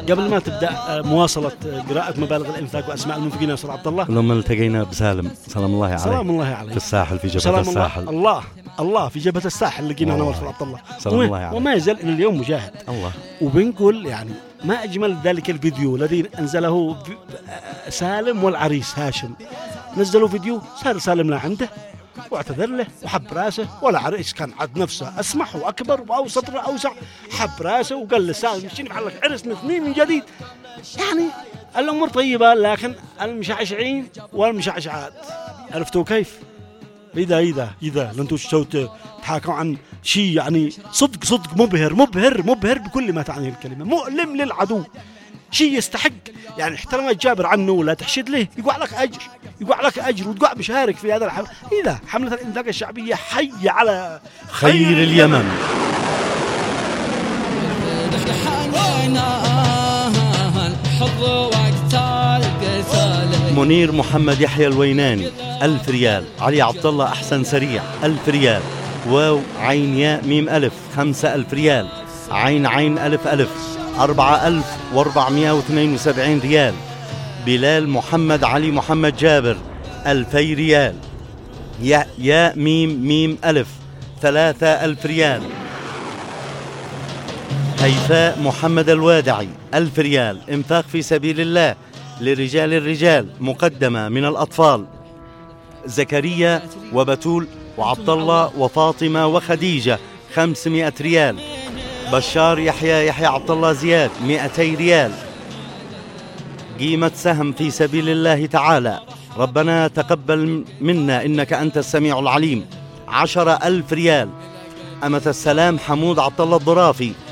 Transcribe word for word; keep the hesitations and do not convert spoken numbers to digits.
قبل ما تبدأ مواصلة قراءة مبالغ الإنفاق وأسماء المنفقين يا أستاذ عبد الله، لما التقينا بسالم سلام الله عليه سلام الله عليه في الساحل في جبهة سلام الساحل. الله الله الله في جبهة الساحل لقينا أنا وأستاذ عبد الله، سلام الله عليه. وما يزال إلى اليوم مجاهد. الله. وبنقول يعني ما أجمل ذلك الفيديو الذي أنزله سالم والعريس هاشم، نزلوا فيديو صار سالم لا عنده واعتذر له وحب راسه، ولا عريس كان عد نفسه أسمح وأكبر وأوسط وأوسع، حب راسه وقال لسالم شنو بحالك عرسنا اثنين من جديد. يعني الأمور طيبة، لكن المشعشعين والمشعشعات عرفتوا كيف؟ إذا إذا إذا لأنتوا شو تحاكوا عن شيء يعني صدق صدق مبهر مبهر مبهر بكل ما تعنيه الكلمة، مؤلم للعدو، شيء يستحق يعني احترمت جابر عنه ولا تحشد له، يقع لك أجر يقع لك أجر وتقع مشارك في هذا الحمل. إذا حملة الإنفاق الشعبية حي على خير اليمن. منير محمد يحيى الويناني ألف ريال. علي عبد الله أحسن سريع ألف ريال. واو عين ياء ميم ألف خمسة ألف ريال. عين عين ألف ألف أربعة ألف وأربعمائة واثنين وسبعين ريال. بلال محمد علي محمد جابر ألفي ريال. ياء ياء ميم ميم ألف ثلاثة ألف ريال. هيفاء محمد الوادعي ألف ريال. إنفاق في سبيل الله لرجال الرجال مقدمة من الأطفال زكريا وبتول وعبد الله وفاطمة وخديجة خمسمائة ريال. بشار يحيى يحيى عبد الله زياد مئتي ريال. قيمة سهم في سبيل الله تعالى ربنا تقبل منا إنك أنت السميع العليم عشرة ألف ريال. أمة السلام حمود عبد الله الضرافي